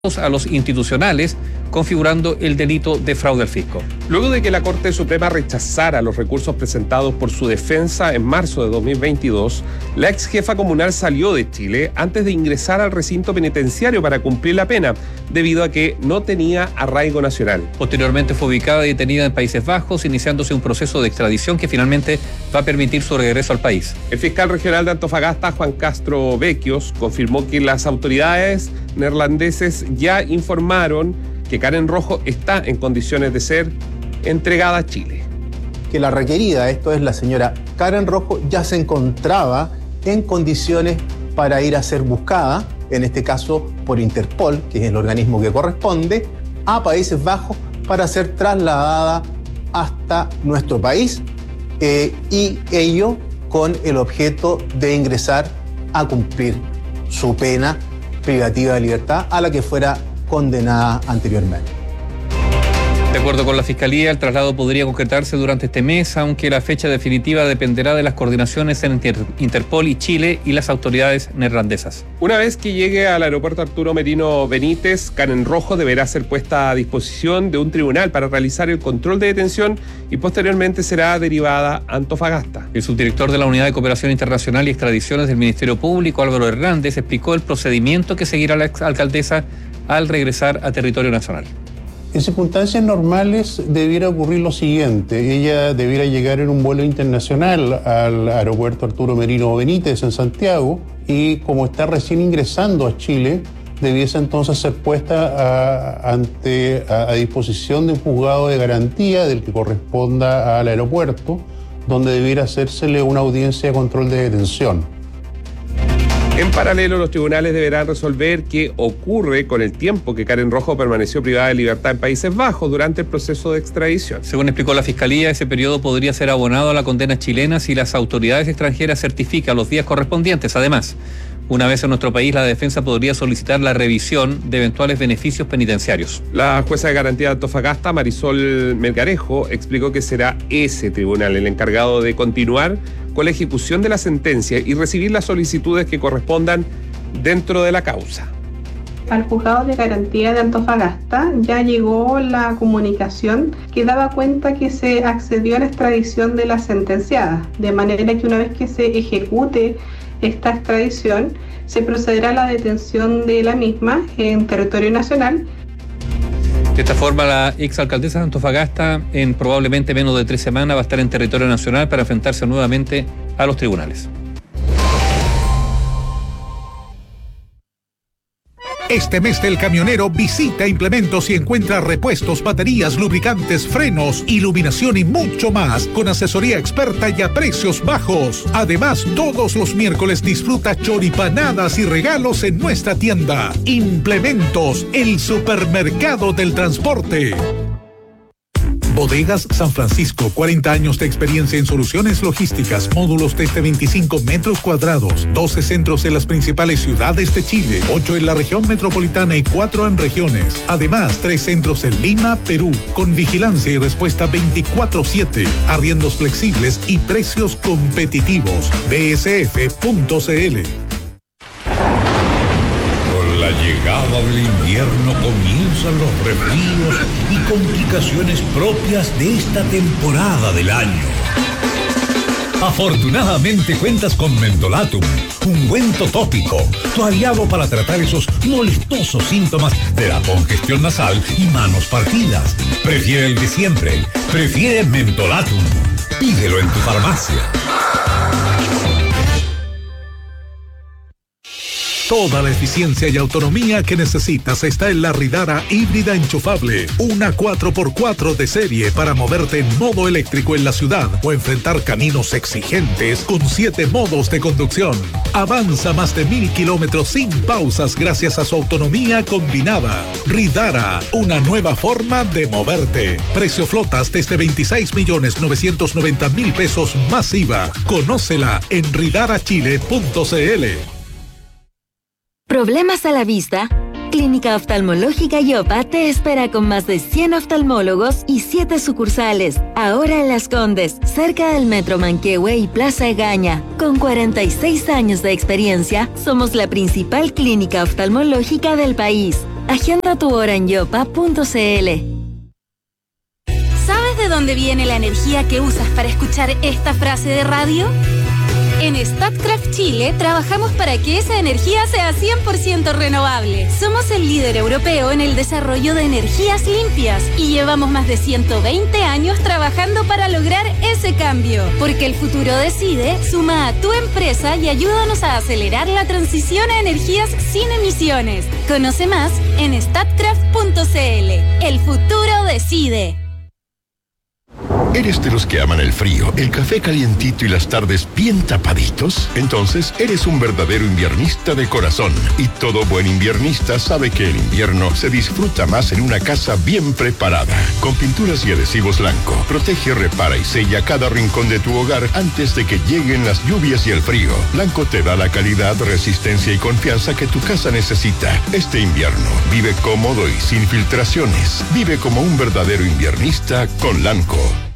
a los institucionales, configurando el delito de fraude al fisco. Luego de que la Corte Suprema rechazara los recursos presentados por su defensa en marzo de 2022, la ex jefa comunal salió de Chile antes de ingresar al recinto penitenciario para cumplir la pena, debido a que no tenía arraigo nacional. Posteriormente fue ubicada y detenida en Países Bajos, iniciándose un proceso de extradición que finalmente va a permitir su regreso al país. El fiscal regional de Antofagasta, Juan Castro Vecchios, confirmó que las autoridades neerlandeses ya informaron que Karen Rojo está en condiciones de ser entregada a Chile. Que la requerida, esto es la señora Karen Rojo, ya se encontraba en condiciones para ir a ser buscada, en este caso por Interpol, que es el organismo que corresponde, a Países Bajos para ser trasladada hasta nuestro país y ello con el objeto de ingresar a cumplir su pena privativa de libertad a la que fuera condenada anteriormente. De acuerdo con la Fiscalía, el traslado podría concretarse durante este mes, aunque la fecha definitiva dependerá de las coordinaciones entre Interpol y Chile y las autoridades neerlandesas. Una vez que llegue al aeropuerto Arturo Merino Benítez, Karen Rojo deberá ser puesta a disposición de un tribunal para realizar el control de detención y posteriormente será derivada a Antofagasta. El subdirector de la Unidad de Cooperación Internacional y Extradiciones del Ministerio Público, Álvaro Hernández, explicó el procedimiento que seguirá la exalcaldesa al regresar a territorio nacional. En circunstancias normales debiera ocurrir lo siguiente: ella debiera llegar en un vuelo internacional al aeropuerto Arturo Merino Benítez en Santiago y como está recién ingresando a Chile, debiese entonces ser puesta a disposición de un juzgado de garantía del que corresponda al aeropuerto, donde debiera hacérsele una audiencia de control de detención. En paralelo, los tribunales deberán resolver qué ocurre con el tiempo que Karen Rojo permaneció privada de libertad en Países Bajos durante el proceso de extradición. Según explicó la Fiscalía, ese periodo podría ser abonado a la condena chilena si las autoridades extranjeras certifican los días correspondientes. Además, una vez en nuestro país, la defensa podría solicitar la revisión de eventuales beneficios penitenciarios. La jueza de garantía de Antofagasta, Marisol Melgarejo, explicó que será ese tribunal el encargado de continuar con la ejecución de la sentencia y recibir las solicitudes que correspondan dentro de la causa. Al juzgado de garantía de Antofagasta ya llegó la comunicación que daba cuenta que se accedió a la extradición de la sentenciada, de manera que una vez que se ejecute esta extradición, se procederá a la detención de la misma en territorio nacional. De esta forma, la exalcaldesa de Antofagasta, en probablemente menos de 3 semanas, va a estar en territorio nacional para enfrentarse nuevamente a los tribunales. Este mes del camionero visita Implementos y encuentra repuestos, baterías, lubricantes, frenos, iluminación y mucho más con asesoría experta y a precios bajos. Además, todos los miércoles disfruta choripanadas y regalos en nuestra tienda. Implementos, el supermercado del transporte. Bodegas San Francisco, 40 años de experiencia en soluciones logísticas, módulos desde 25 metros cuadrados, 12 centros en las principales ciudades de Chile, 8 en la región metropolitana y 4 en regiones. Además, 3 centros en Lima, Perú, con vigilancia y respuesta 24/7, arriendos flexibles y precios competitivos. bsf.cl. La llegada del invierno comienzan los resfríos y complicaciones propias de esta temporada del año. Afortunadamente cuentas con Mentolatum, ungüento tópico, tu aliado para tratar esos molestosos síntomas de la congestión nasal y manos partidas. Prefiere el de siempre, prefiere Mentolatum. Pídelo en tu farmacia. Toda la eficiencia y autonomía que necesitas está en la Ridara híbrida enchufable. Una 4x4 de serie para moverte en modo eléctrico en la ciudad o enfrentar caminos exigentes con 7 modos de conducción. Avanza más de 1000 kilómetros sin pausas gracias a su autonomía combinada. Ridara, una nueva forma de moverte. Precio flotas desde 26.990.000 pesos más IVA. Conócela en ridarachile.cl. ¿Problemas a la vista? Clínica Oftalmológica Yopa te espera con más de 100 oftalmólogos y 7 sucursales. Ahora en Las Condes, cerca del Metro Manquehue y Plaza Egaña. Con 46 años de experiencia, somos la principal clínica oftalmológica del país. Agenda tu hora en yopa.cl. ¿Sabes de dónde viene la energía que usas para escuchar esta frase de radio? En Statkraft Chile trabajamos para que esa energía sea 100% renovable. Somos el líder europeo en el desarrollo de energías limpias y llevamos más de 120 años trabajando para lograr ese cambio. Porque el futuro decide, suma a tu empresa y ayúdanos a acelerar la transición a energías sin emisiones. Conoce más en statkraft.cl. El futuro decide. ¿Eres de los que aman el frío, el café calientito y las tardes bien tapaditos? Entonces, eres un verdadero inviernista de corazón. Y todo buen inviernista sabe que el invierno se disfruta más en una casa bien preparada. Con pinturas y adhesivos Lanco, protege, repara y sella cada rincón de tu hogar antes de que lleguen las lluvias y el frío. Lanco te da la calidad, resistencia y confianza que tu casa necesita. Este invierno, vive cómodo y sin filtraciones. Vive como un verdadero inviernista con Lanco.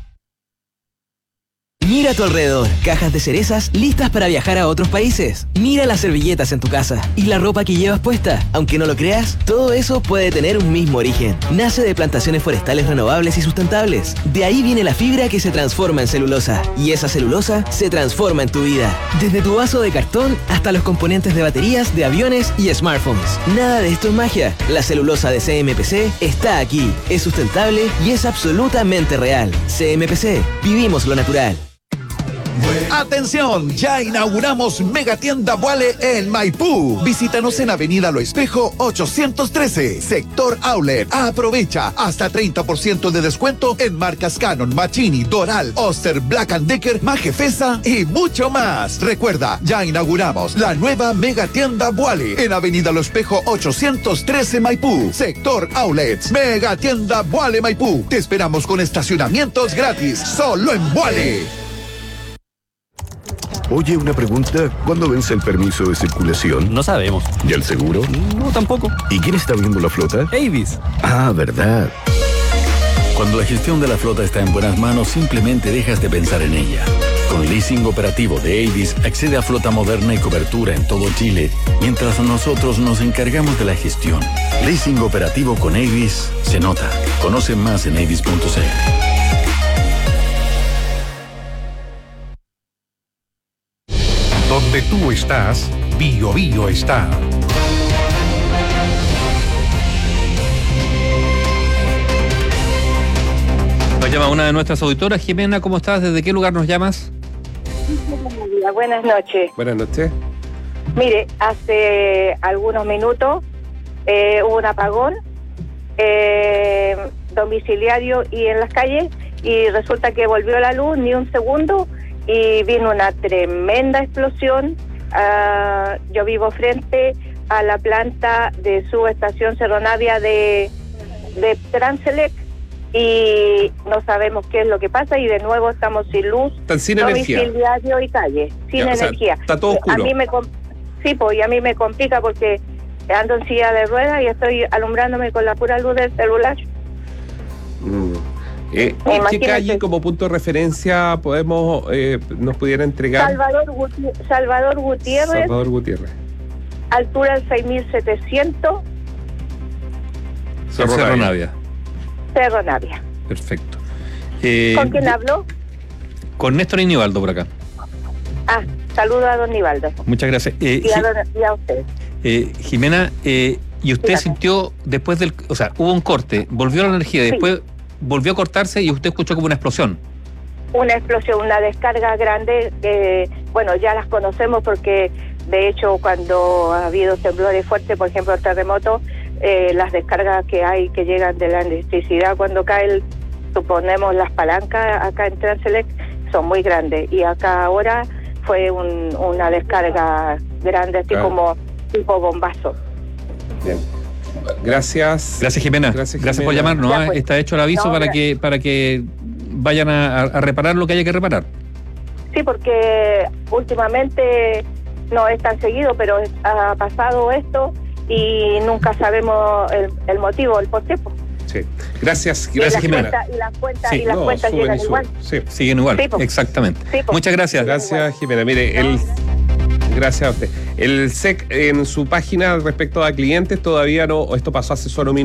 Mira a tu alrededor, cajas de cerezas listas para viajar a otros países. Mira las servilletas en tu casa y la ropa que llevas puesta. Aunque no lo creas, todo eso puede tener un mismo origen. Nace de plantaciones forestales renovables y sustentables. De ahí viene la fibra que se transforma en celulosa. Y esa celulosa se transforma en tu vida. Desde tu vaso de cartón hasta los componentes de baterías, de aviones y smartphones. Nada de esto es magia. La celulosa de CMPC está aquí. Es sustentable y es absolutamente real. CMPC, vivimos lo natural. ¡Atención! Ya inauguramos Megatienda Vuale en Maipú. Visítanos en Avenida Lo Espejo 813, Sector Outlet. Aprovecha hasta 30% de descuento en marcas Canon, Machini, Doral, Oster, Black & Decker, Majefesa y mucho más. Recuerda, ya inauguramos la nueva Megatienda Vuale en Avenida Lo Espejo 813 Maipú, Sector Outlets. Megatienda Vuale Maipú. Te esperamos con estacionamientos gratis, solo en Vuale. Oye, una pregunta. ¿Cuándo vence el permiso de circulación? No sabemos. ¿Y el seguro? No, tampoco. ¿Y quién está viendo la flota? Avis. Ah, ¿verdad? Cuando la gestión de la flota está en buenas manos, simplemente dejas de pensar en ella. Con leasing operativo de Avis, accede a flota moderna y cobertura en todo Chile, mientras nosotros nos encargamos de la gestión. Leasing operativo con Avis se nota. Conoce más en avis.cl. Donde tú estás, Bio Bio está. Nos llama una de nuestras auditoras. Jimena, ¿cómo estás? ¿Desde qué lugar nos llamas? Buenas noches. Buenas noches. Mire, hace algunos minutos hubo un apagón domiciliario y en las calles, y resulta que volvió la luz ni un segundo y vino una tremenda explosión. Yo vivo frente a la planta de subestación Cerro Navia de Transelec y no sabemos qué es lo que pasa y de nuevo estamos sin luz, sin energía, domiciliario y calle, sin energía. O sea, está todo oscuro. Y a mí me complica porque ando en silla de ruedas y estoy alumbrándome con la pura luz del celular. ¿Qué calle como punto de referencia nos pudiera entregar? Salvador Gutiérrez. Salvador Gutiérrez. Altura del 6700. Cerro Navia. Cerro Navia. Perfecto. ¿Con quién habló? Con Néstor Inibaldo por acá. Saludo a don Nivaldo. Muchas gracias. Y a usted. Jimena, ¿y usted sintió después hubo un corte, volvió la energía, después volvió a cortarse y usted escuchó como una explosión? Una explosión, una descarga grande, ya las conocemos porque de hecho cuando ha habido temblores fuertes, por ejemplo el terremoto, las descargas que hay que llegan de la electricidad cuando cae suponemos las palancas acá en Transelec son muy grandes y acá ahora fue una descarga grande así como tipo bombazo. Bien. Gracias. Gracias, Jimena. Gracias por llamarnos. Pues, está hecho el aviso para que vayan a reparar lo que haya que reparar. Sí, porque últimamente no es tan seguido, pero ha pasado esto y nunca sabemos el motivo, el porqué. Sí. Gracias Jimena. Y las cuentas llegan igual. Sí, siguen igual, exactamente. Sí, muchas gracias. Gracias, Jimena. Mire, Gracias a usted. El SEC en su página respecto a clientes todavía no, esto pasó hace solo